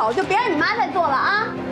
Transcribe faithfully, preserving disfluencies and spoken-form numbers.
口，就别让你妈再做了啊。